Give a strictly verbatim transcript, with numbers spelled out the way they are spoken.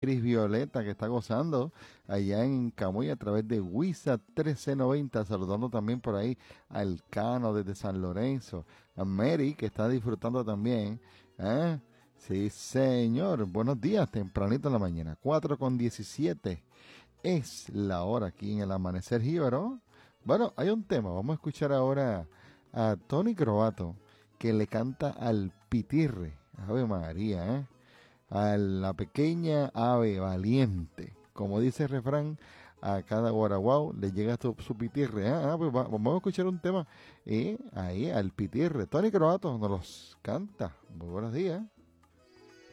Cris Violeta, que está gozando allá en Camuy a través de Wisa trece noventa, saludando también por ahí al Cano desde San Lorenzo, a Mary, que está disfrutando también, ¿eh? Sí, señor, buenos días, tempranito en la mañana, cuatro con diecisiete es la hora aquí en el Amanecer Jíbaro. Bueno, hay un tema, vamos a escuchar ahora a Tony Croato, que le canta al pitirre, Ave María, ¿eh? A la pequeña ave valiente. Como dice el refrán, a cada guaraguao le llega su, su pitirre. ¿eh? Ah, pues va- vamos a escuchar un tema eh, ahí al pitirre. Tony Croato nos los canta. Muy buenos días.